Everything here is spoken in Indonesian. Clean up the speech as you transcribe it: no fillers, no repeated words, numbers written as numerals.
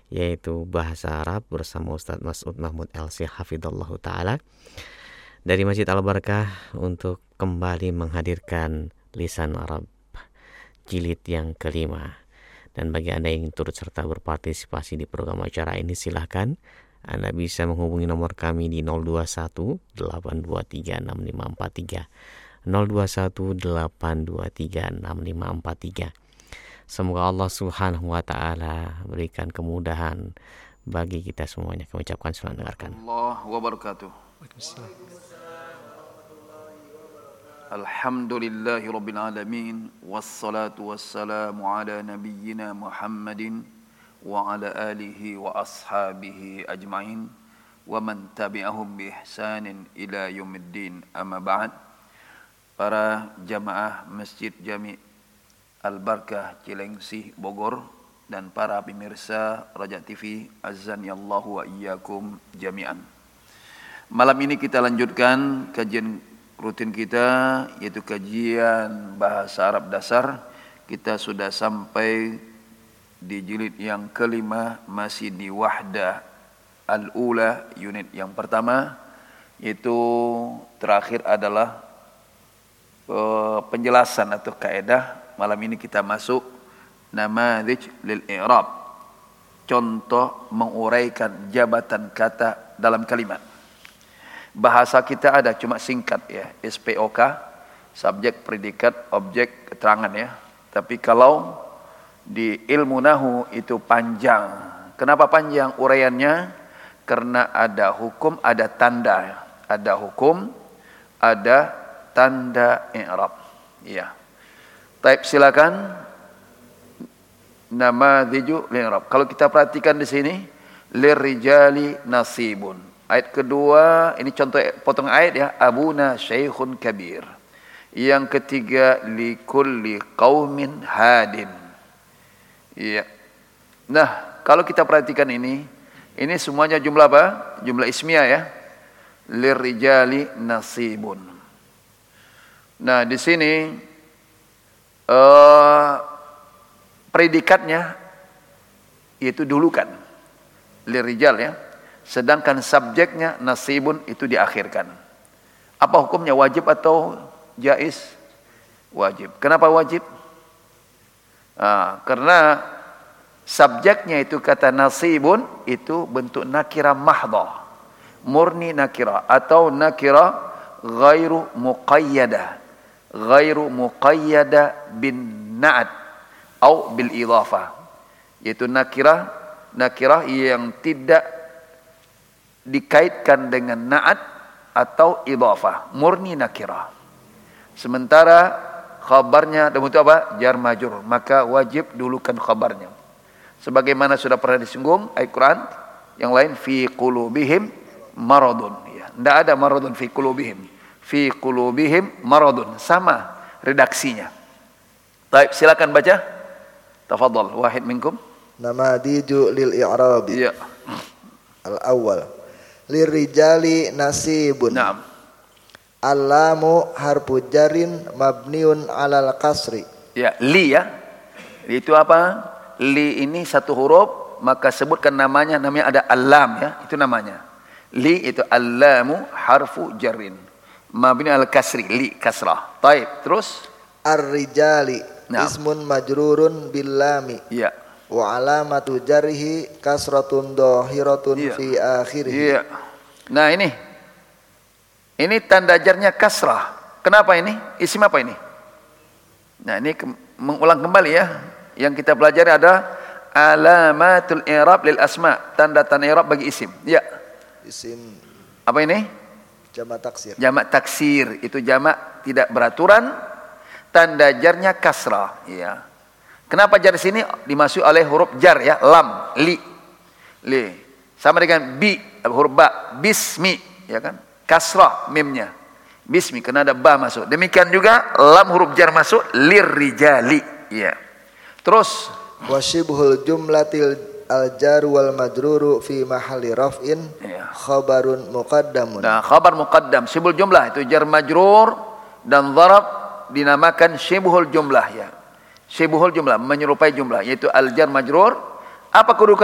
yaitu Bahasa Arab bersama Ustadz Mas'ud Mahmud LC Hafidhallahu Ta'ala dari Masjid Al-Barakah untuk kembali menghadirkan Lisan Arab jilid yang kelima. Dan bagi Anda yang ingin turut serta berpartisipasi di program acara ini, silahkan Anda bisa menghubungi nomor kami di 021 823 6543 021 823 6543. Semoga Allah Subhanahu wa Ta'ala berikan kemudahan bagi kita semuanya. Kami ucapkan selamat mendengarkan. Allah wabarakatuh. Alhamdulillahi rabbil alamin, wassalatu wassalamu ala nabiyyina Muhammadin wa ala alihi wa ashabihi ajma'in wa man tabi'ahum bi ihsanin ila yaumiddin, amma ba'd. Para jamaah Masjid Jami' Al-Barakah Cilengsi Bogor dan para pemirsa Raja TV, azani Allahu wa iyyakum jami'an. Malam ini kita lanjutkan kajian rutin kita, yaitu kajian bahasa Arab dasar. Kita sudah sampai di jilid yang kelima, masih di wahdah al-ula, unit yang pertama, yaitu terakhir adalah penjelasan atau kaidah. Malam ini kita masuk namadzij lil i'rab, contoh menguraikan jabatan kata dalam kalimat. Bahasa kita ada cuma singkat ya, SPOK, subjek, predikat, objek, keterangan ya. Tapi kalau di ilmu nahu itu panjang. Kenapa panjang uraiannya? Karena ada hukum, ada tanda. Ada hukum, ada tanda i'rab. Ya. Taib, silakan. Namadziju lil i'rab. Kalau kita perhatikan di sini, lirijali nasibun. Ayat kedua, ini contoh potong ayat ya, abuna syekhun kabir. Yang ketiga, likulli qaumin hadin. Iya. Nah, kalau kita perhatikan ini semuanya jumlah apa? Jumlah ismiyah ya. Lirijali nasibun. Nah, di sini predikatnya yaitu dulukan. Lirijal ya. Sedangkan subjeknya nasibun itu diakhirkan. Apa hukumnya, wajib atau jaiz? Wajib. Kenapa wajib? Karena subjeknya itu kata nasibun itu bentuk nakira mahdhah, murni nakira, atau nakira ghairu muqayyada bin na'at atau bil idhafah, yaitu nakira yang tidak dikaitkan dengan na'at atau idhafah, murni nakira. Sementara khabarnya dalam bentuk apa? Jar majrur, maka wajib dulukan khabarnya. Sebagaimana sudah pernah disinggung ayat Quran yang lain, fi qulubihim maradun ya. Tidak ada maradun fi qulubihim. Fi qulubihim maradun, sama redaksinya. Baik, silakan baca. Tafadhal wahid minkum. Namadziju lil i'rab. Iya. Al-awwal, lirijali nasibun. Naam. Allamu harfu jarin mabniun alal kasri. Ya, li ya. Itu apa? Li ini satu huruf, maka sebutkan namanya ada allam ya, itu namanya. Li itu allamu harfu jarin mabni al kasri, li kasrah. Taib, terus Ar-rijali ismun majrurun bil lami. Ya. Wa alamatu jarhi kasratun dhahiratun fi akhirih. Iya. Nah, ini tanda jarnya kasrah. Kenapa ini? Isim apa ini? Nah, ini mengulang kembali ya. Yang kita pelajari ada alamatul i'rab lil asma, tanda-tanda i'rab bagi isim. Ya. Isim. Apa ini? Jamak taksir. Jamak taksir, itu jamak tidak beraturan, tanda jarnya kasrah, ya. Kenapa jar di sini dimasuk oleh huruf jar ya, lam, li. Sama dengan bi, huruf ba, bismi, ya kan? Kasrah mimnya. Bismi karena ada ba masuk. Demikian juga lam huruf jar masuk, lirijali, ya. Terus wasyibhul jumlatil al-jar wal majruru fi mahalli raf'in khabarun muqaddamun. Nah, khabar muqaddam, syibhul jumlah itu jar majrur dan dharab dinamakan syibhul jumlah ya. Syibhul jumlah menyerupai jumlah, yaitu al-jar majrur. Apa kedudukan